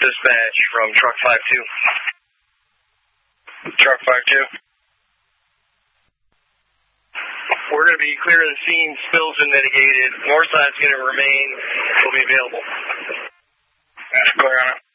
Dispatch from Truck 5-2. Truck 5-2. We're going to be clear of the scene. Spill's been mitigated. North side's going to remain. Will be available. That's clear on it.